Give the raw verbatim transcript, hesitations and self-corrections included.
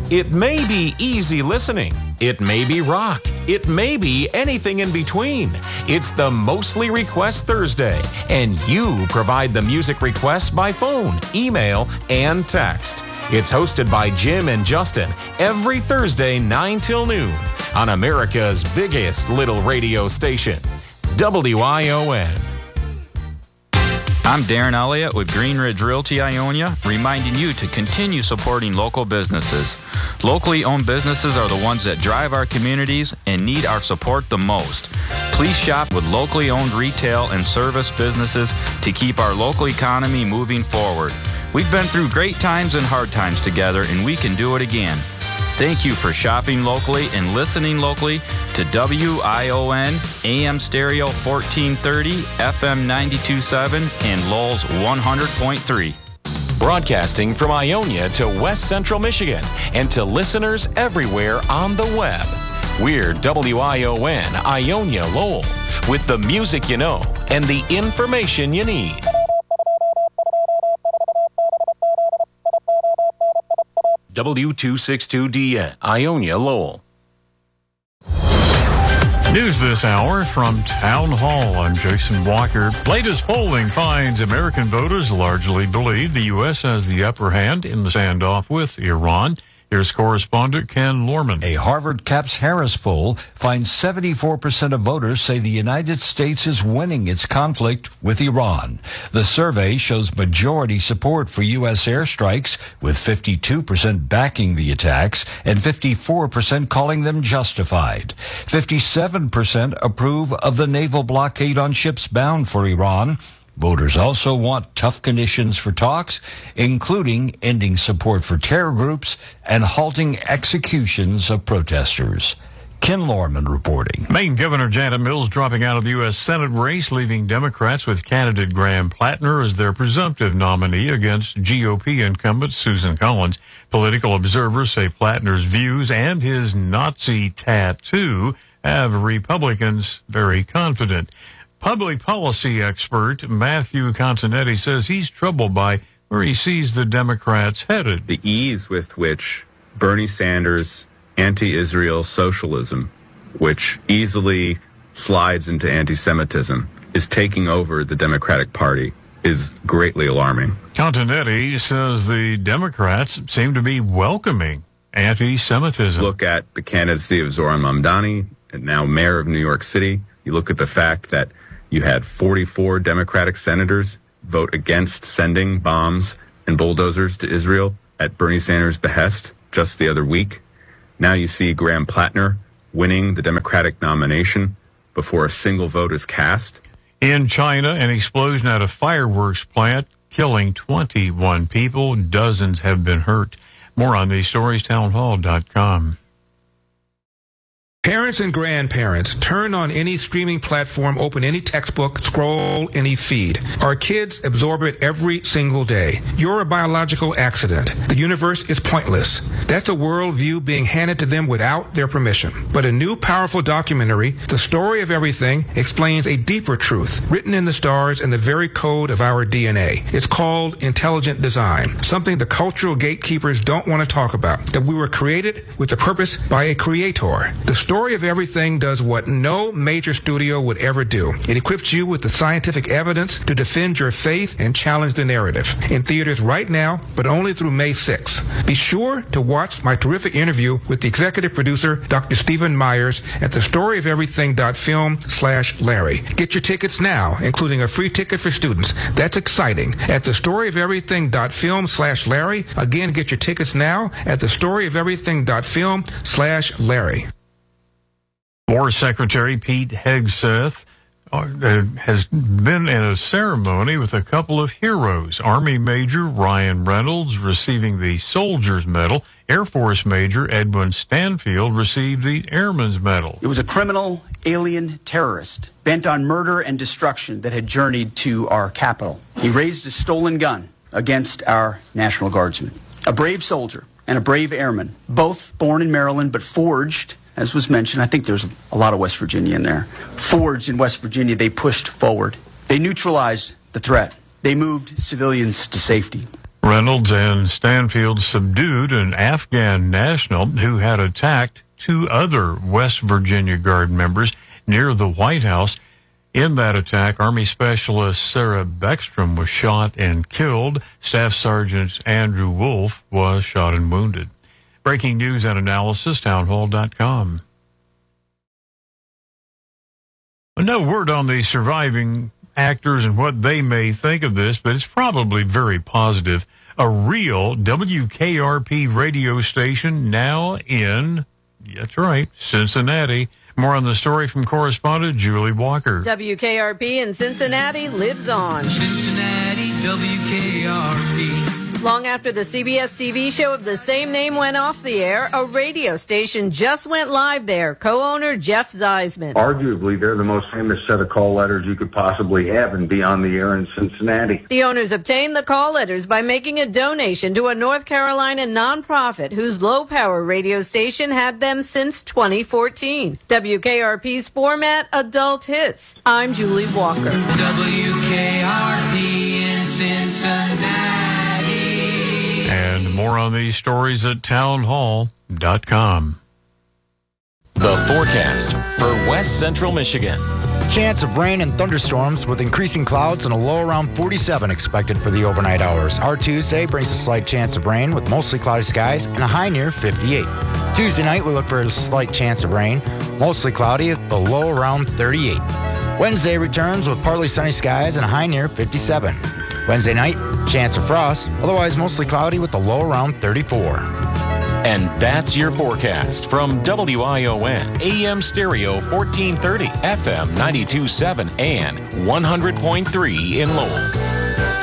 It may be easy listening. It may be rock. It may be anything in between. It's the Mostly Request Thursday, and you provide the music requests by phone, email, and text. It's hosted by Jim and Justin every Thursday, nine till noon, on America's biggest little radio station, W I O N. I'm Darren Elliott with Green Ridge Realty Ionia, reminding you to continue supporting local businesses. Locally owned businesses are the ones that drive our communities and need our support the most. Please shop with locally owned retail and service businesses to keep our local economy moving forward. We've been through great times and hard times together, and we can do it again. Thank you for shopping locally and listening locally to W I O N, A M Stereo fourteen thirty, F M ninety-two point seven, and Lowell's one hundred point three. Broadcasting from Ionia to West Central Michigan and to listeners everywhere on the web. We're W I O N, Ionia Lowell, with the music you know and the information you need. W two sixty-two D N, Ionia Lowell. News this hour from Town Hall. I'm Jason Walker. Latest polling finds American voters largely believe the U S has the upper hand in the standoff with Iran. Here's correspondent Ken Lorman. A Harvard Caps Harris poll finds seventy-four percent of voters say the United States is winning its conflict with Iran. The survey shows majority support for U S airstrikes, with fifty-two percent backing the attacks and fifty-four percent calling them justified. fifty-seven percent approve of the naval blockade on ships bound for Iran. Voters also want tough conditions for talks, including ending support for terror groups and halting executions of protesters. Ken Lorman reporting. Maine Governor Janet Mills dropping out of the U S Senate race, leaving Democrats with candidate Graham Plattner as their presumptive nominee against G O P incumbent Susan Collins. Political observers say Plattner's views and his Nazi tattoo have Republicans very confident. Public policy expert Matthew Continetti says he's troubled by where he sees the Democrats headed. The ease with which Bernie Sanders' anti-Israel socialism, which easily slides into anti-Semitism, is taking over the Democratic Party is greatly alarming. Continetti says the Democrats seem to be welcoming anti-Semitism. Look at the candidacy of Zoran Mamdani, now mayor of New York City. You look at the fact that you had forty-four Democratic senators vote against sending bombs and bulldozers to Israel at Bernie Sanders' behest just the other week. Now you see Graham Plattner winning the Democratic nomination before a single vote is cast. In China, an explosion at a fireworks plant killing twenty-one people. Dozens have been hurt. More on these stories, town hall dot com. Parents and grandparents, turn on any streaming platform, open any textbook, scroll any feed. Our kids absorb it every single day. You're a biological accident. The universe is pointless. That's a worldview being handed to them without their permission. But a new powerful documentary, The Story of Everything, explains a deeper truth written in the stars and the very code of our D N A. It's called intelligent design, something the cultural gatekeepers don't want to talk about, that we were created with a purpose by a creator. The Story of Everything does what no major studio would ever do. It equips you with the scientific evidence to defend your faith and challenge the narrative. In theaters right now, but only through May sixth. Be sure to watch my terrific interview with the executive producer, Doctor Stephen Myers, at the story of everything dot film slash Larry. Get your tickets now, including a free ticket for students. That's exciting. At the story of everything dot film slash Larry. Again, get your tickets now at the story of everything dot film slash Larry. War Secretary Pete Hegseth uh, has been in a ceremony with a couple of heroes. Army Major Ryan Reynolds receiving the Soldier's Medal. Air Force Major Edwin Stanfield received the Airman's Medal. It was a criminal alien terrorist bent on murder and destruction that had journeyed to our capital. He raised a stolen gun against our National Guardsmen. A brave soldier and a brave airman, both born in Maryland but forged, as was mentioned, I think there's a lot of West Virginia in there. Forged in West Virginia, they pushed forward. They neutralized the threat. They moved civilians to safety. Reynolds and Stanfield subdued an Afghan national who had attacked two other West Virginia Guard members near the White House. In that attack, Army Specialist Sarah Beckstrom was shot and killed. Staff Sergeant Andrew Wolf was shot and wounded. Breaking news and analysis, townhall dot com. No word on the surviving actors and what they may think of this, but it's probably very positive. A real W K R P radio station now in, that's right, Cincinnati. More on the story from correspondent Julie Walker. W K R P in Cincinnati lives on. Cincinnati W K R P. Long after the C B S T V show of the same name went off the air, a radio station just went live there. Co-owner Jeff Zeisman. Arguably, they're the most famous set of call letters you could possibly have and be on the air in Cincinnati. The owners obtained the call letters by making a donation to a North Carolina nonprofit whose low-power radio station had them since twenty fourteen. W K R P's format, Adult Hits. I'm Julie Walker. W K R P in Cincinnati. And more on these stories at townhall dot com. The forecast for West Central Michigan. Chance of rain and thunderstorms with increasing clouds and a low around forty-seven expected for the overnight hours. Our Tuesday brings a slight chance of rain with mostly cloudy skies and a high near fifty-eight. Tuesday night we look for a slight chance of rain, mostly cloudy, a low around thirty-eight. Wednesday returns with partly sunny skies and a high near fifty-seven. Wednesday night, chance of frost, otherwise mostly cloudy with a low around thirty-four. And that's your forecast from W I O N, A M Stereo fourteen thirty, F M ninety-two point seven, and one hundred point three in Lowell.